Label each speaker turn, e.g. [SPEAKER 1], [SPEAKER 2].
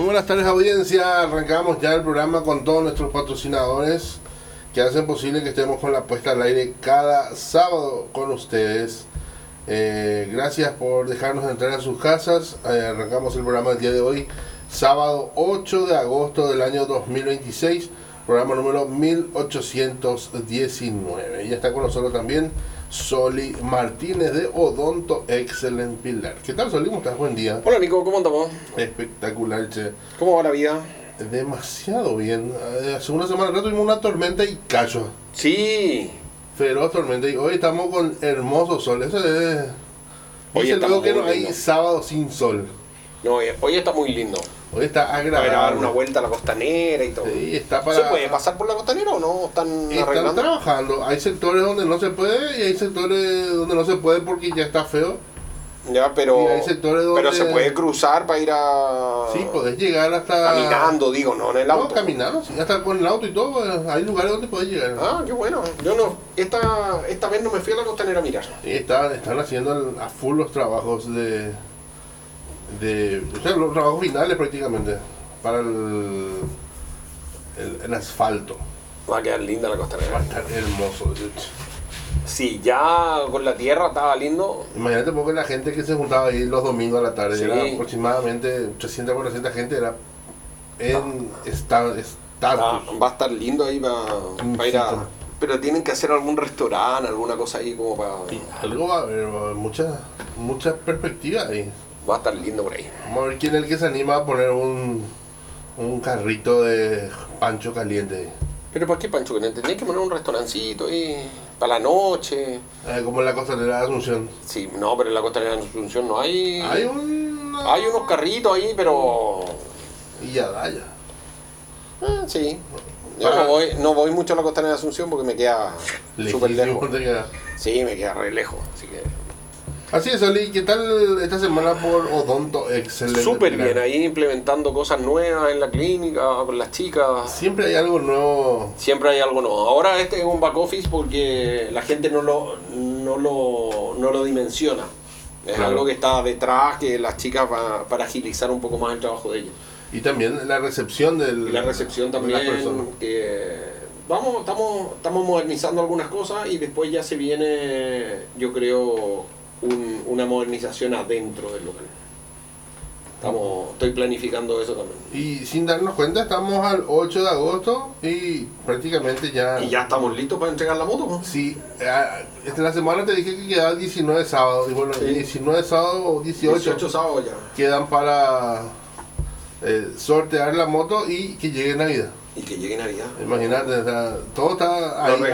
[SPEAKER 1] buenas tardes, audiencia. Arrancamos ya el programa con todos nuestros patrocinadores que hacen posible que estemos con la puesta al aire cada sábado con ustedes. Gracias por dejarnos entrar a sus casas. Arrancamos el programa del día de hoy, sábado 8 de agosto del año 2026, programa número 1819. Y ya está con nosotros también Soli Martínez de Odonto Excellent Pilar. ¿Qué tal, Soli? ¿Cómo estás? Buen día.
[SPEAKER 2] Hola, Nico, ¿cómo andamos?
[SPEAKER 1] Espectacular, che.
[SPEAKER 2] ¿Cómo va la vida?
[SPEAKER 1] Demasiado bien. Hace una semana atrás tuvimos una tormenta y cacho.
[SPEAKER 2] Sí.
[SPEAKER 1] Feroz tormenta. Y hoy estamos con hermoso sol. Eso es...
[SPEAKER 2] Hoy está
[SPEAKER 1] luego que no
[SPEAKER 2] muy
[SPEAKER 1] hay
[SPEAKER 2] lindo.
[SPEAKER 1] sábado sin sol.
[SPEAKER 2] No, hoy está muy lindo.
[SPEAKER 1] Hoy está
[SPEAKER 2] Para ir a
[SPEAKER 1] agradable.
[SPEAKER 2] dar una vuelta a la costanera y todo.
[SPEAKER 1] Sí, está
[SPEAKER 2] ¿Se puede pasar por la costanera o no? ¿Están
[SPEAKER 1] Están
[SPEAKER 2] arreglando?
[SPEAKER 1] trabajando. Hay sectores donde no se puede y hay sectores donde no se puede porque ya está feo.
[SPEAKER 2] Ya, pero,
[SPEAKER 1] Y hay sectores donde...
[SPEAKER 2] pero se puede cruzar para ir a...
[SPEAKER 1] Sí, podés llegar hasta...
[SPEAKER 2] Caminando, digo, no en el auto.
[SPEAKER 1] No, caminando, sí, hasta con el auto y todo. Hay lugares donde podés llegar.
[SPEAKER 2] Ah, qué bueno. Yo no, esta vez no me fui a la costanera a mirar.
[SPEAKER 1] Y están haciendo a full los trabajos o sea, los trabajos finales prácticamente para el asfalto.
[SPEAKER 2] Va a quedar linda la
[SPEAKER 1] Va a
[SPEAKER 2] costanera.
[SPEAKER 1] estar hermoso.
[SPEAKER 2] Sí, ya con la tierra estaba lindo.
[SPEAKER 1] Imagínate porque la gente que se juntaba ahí los domingos a la tarde,
[SPEAKER 2] Sí.
[SPEAKER 1] era aproximadamente 300 o 400 gente, era en estatus.
[SPEAKER 2] Va a estar lindo ahí para ir a... Pero tienen que hacer algún restaurante, alguna cosa ahí como para...
[SPEAKER 1] Y algo va a haber, muchas perspectivas ahí.
[SPEAKER 2] Va a estar lindo por ahí.
[SPEAKER 1] Vamos a ver quién es el que se anima a poner un carrito de pancho caliente.
[SPEAKER 2] Pero ¿para qué, Pancho? Que tenés que poner un restaurancito ahí para la noche.
[SPEAKER 1] Como en la costanera de Asunción.
[SPEAKER 2] Sí, no, pero en la costanera de Asunción no hay...
[SPEAKER 1] Hay
[SPEAKER 2] unos carritos ahí, pero...
[SPEAKER 1] Y ya da ya.
[SPEAKER 2] Sí. Yo no voy mucho a la costanera de Asunción porque me queda súper lejos.
[SPEAKER 1] Lejísimo te queda.
[SPEAKER 2] Sí, me queda re lejos. Así que...
[SPEAKER 1] Así es, Oli. ¿Qué tal esta semana por Odonto Excelente?
[SPEAKER 2] Súper bien, ahí implementando cosas nuevas en la clínica, con las chicas.
[SPEAKER 1] Siempre hay algo nuevo.
[SPEAKER 2] Siempre hay algo nuevo. Ahora este es un back office porque la gente no lo dimensiona. Es
[SPEAKER 1] Claro.
[SPEAKER 2] algo que está detrás, que las chicas para agilizar un poco más el trabajo de ellas.
[SPEAKER 1] Y también la recepción
[SPEAKER 2] Y la recepción
[SPEAKER 1] de las
[SPEAKER 2] también,
[SPEAKER 1] personas.
[SPEAKER 2] que estamos modernizando algunas cosas y después ya se viene, yo creo, una modernización adentro del local. Estoy planificando eso también.
[SPEAKER 1] Y sin darnos cuenta, estamos al 8 de agosto y prácticamente ya...
[SPEAKER 2] Y ya estamos listos para entregar la moto, ¿no?
[SPEAKER 1] Sí, la semana te dije que quedaban 19 sábados. Y bueno,
[SPEAKER 2] Sí.
[SPEAKER 1] 19 sábados o 18
[SPEAKER 2] sábados ya.
[SPEAKER 1] quedan para sortear la moto y que llegue Navidad.
[SPEAKER 2] Y que llegue Navidad.
[SPEAKER 1] Imagínate, o sea, todo está ahí
[SPEAKER 2] Los